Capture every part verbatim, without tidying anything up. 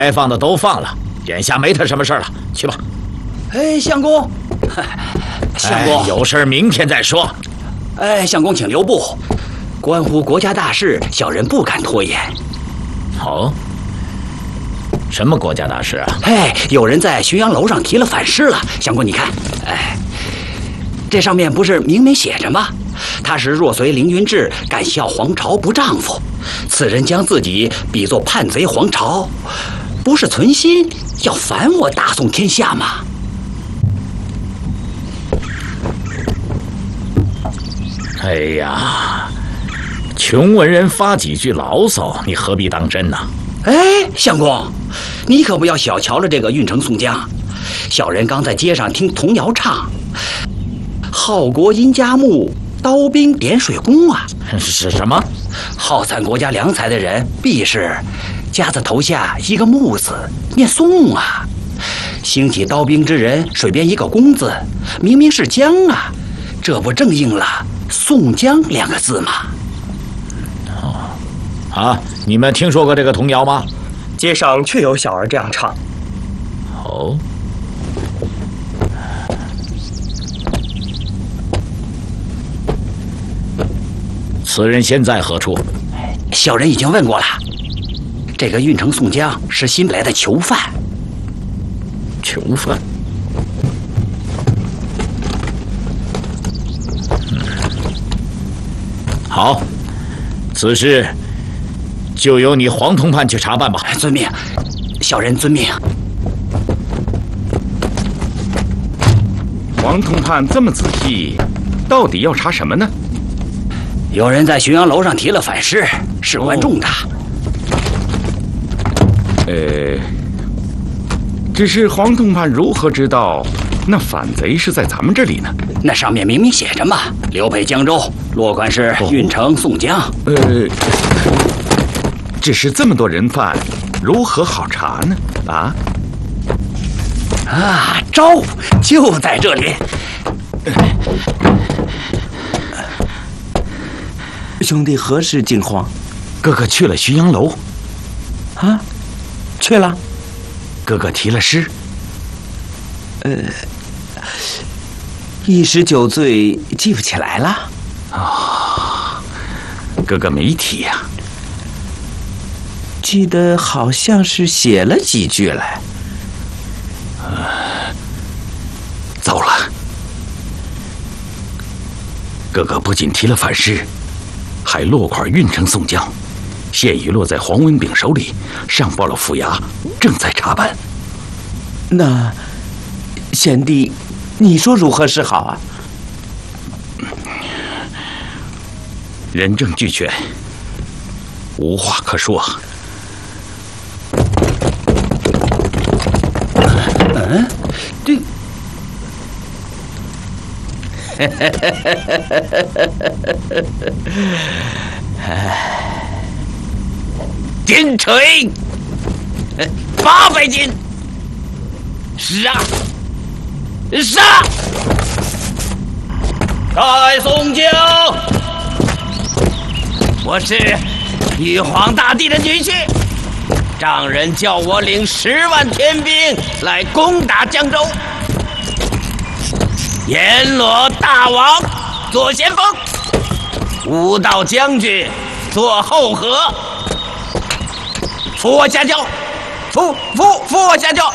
该放的都放了，眼下没他什么事了，去吧。 哎，相公，相公， 哎、有事明天再说。 哎，相公，请留步，关乎国家大事，小人不敢拖延。 哦，什么国家大事啊？ 哎，有人在浔阳楼上提了反诗了，相公你看，哎，这上面不是明明写着吗？他是若随凌云志，敢效皇朝不丈夫。此人将自己比作叛贼皇朝，不是存心要反我大宋天下吗？ 哎呀，穷文人发几句牢骚，你何必当真呢？ 哎，相公，你可不要小瞧了这个郓城宋江。小人刚在街上听童谣唱：“号国殷家木，刀兵点水工啊。” 是什么？ 耗散国家良才的人，必是家字头下一个木字，念宋啊。兴起刀兵之人，水边一个工字，明明是江啊，这不正应了宋江两个字吗？ 哦，啊，你们听说过这个童谣吗？ 街上确有小儿这样唱。 哦。此人现在何处？ 小人已经问过了，这个郓城宋江是新来的囚犯。 囚犯？嗯，好，此事就由你黄通判去查办吧。 遵命，小人遵命。 黄通判这么仔细，到底要查什么呢？ 有人在浔阳楼上提了反诗，事关重大。 呃，只是黄通判如何知道那反贼是在咱们这里呢？ 那上面明明写着嘛，刘备江州，落款是郓城宋江。 呃，只是这么多人犯，如何好查呢？啊？ 啊，招就在这里。 兄弟何时惊慌？ 哥哥去了浔阳楼。 啊，去了。 哥哥提了诗。 呃，一时酒醉，记不起来了。 啊、哦，哥哥没提呀、啊。 记得好像是写了几句来。 呃，糟了，哥哥不仅提了反诗，还落款郓城宋江，现已落在黄文炳手里，上报了府衙，正在查办。 那贤弟，你说如何是好啊？ 人证俱全，无话可说。 嗯，这。 金锤八百斤，杀杀！ 大宋江， 我是玉皇大帝的女婿，丈人叫我领十万天兵来攻打江州。阎罗大王做先锋，武道将军做后河，扶我下轿，扶扶扶我下轿。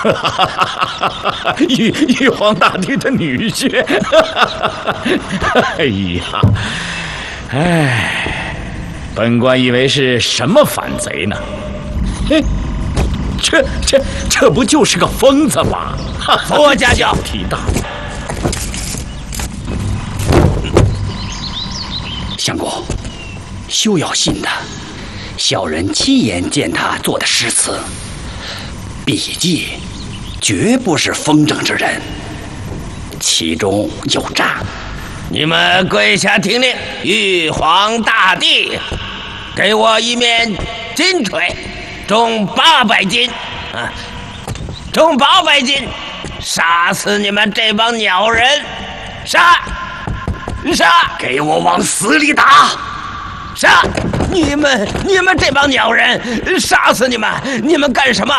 玉玉皇大帝的女婿，哎呀， 哎，本官以为是什么反贼呢？ 嘿，这这这不就是个疯子吗？ 扶我下轿， 体大。 相公，休要信他，小人亲眼见他做的诗词，笔迹绝不是风正之人，其中有诈。 你们跪下听令，玉皇大帝给我一面金锤，重八百斤，啊，重八百斤，杀死你们这帮鸟人！杀！杀！ 给我往死里打！ 杀！ 你们你们这帮鸟人，杀死你们！你们干什么？